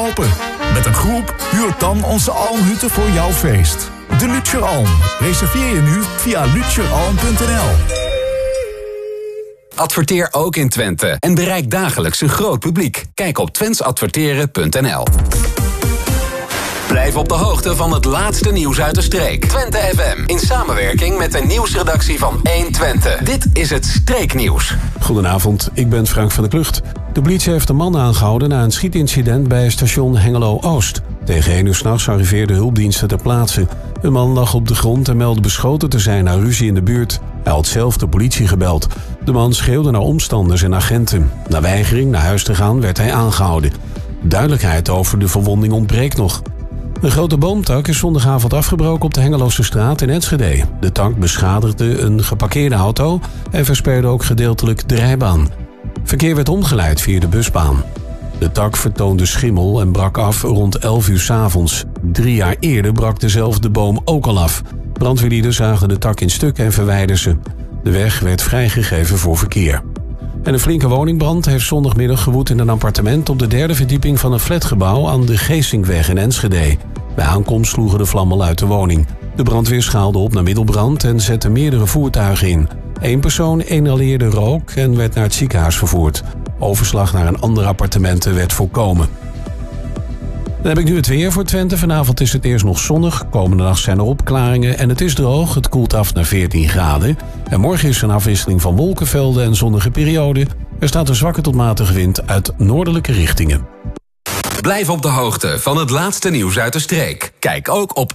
open. Met een groep huurt dan onze Almhutten voor jouw feest. De Lutjer Alm. Reserveer je nu via lutjeralm.nl. Adverteer ook in Twente en bereik dagelijks een groot publiek. Kijk op twentesadverteren.nl. Blijf op de hoogte van het laatste nieuws uit de streek. Twente FM, in samenwerking met de nieuwsredactie van 1Twente. Dit is het Streeknieuws. Goedenavond, ik ben Frank van der Klucht. De politie heeft een man aangehouden na een schietincident bij station Hengelo-Oost. Tegen 1 uur 's nachts arriveerden hulpdiensten ter plaatse. Een man lag op de grond en meldde beschoten te zijn na ruzie in de buurt. Hij had zelf de politie gebeld. De man schreeuwde naar omstanders en agenten. Na weigering naar huis te gaan werd hij aangehouden. Duidelijkheid over de verwonding ontbreekt nog. Een grote boomtak is zondagavond afgebroken op de Hengeloze straat in Enschede. De tak beschadigde een geparkeerde auto en versperde ook gedeeltelijk de rijbaan. Verkeer werd omgeleid via de busbaan. De tak vertoonde schimmel en brak af rond 11 uur 's avonds. 3 jaar eerder brak dezelfde boom ook al af. Brandweerlieden zagen de tak in stukken en verwijderden ze. De weg werd vrijgegeven voor verkeer. En een flinke woningbrand heeft zondagmiddag gewoed in een appartement op de 3e verdieping van een flatgebouw aan de Geestinkweg in Enschede. Bij aankomst sloegen de vlammen uit de woning. De brandweer schaalde op naar middelbrand en zette meerdere voertuigen in. 1 persoon inhaleerde rook en werd naar het ziekenhuis vervoerd. Overslag naar een ander appartement werd voorkomen. Dan heb ik nu het weer voor Twente. Vanavond is het eerst nog zonnig. Komende nacht zijn er opklaringen en het is droog. Het koelt af naar 14 graden. En morgen is er een afwisseling van wolkenvelden en zonnige perioden. Er staat een zwakke tot matige wind uit noordelijke richtingen. Blijf op de hoogte van het laatste nieuws uit de streek. Kijk ook op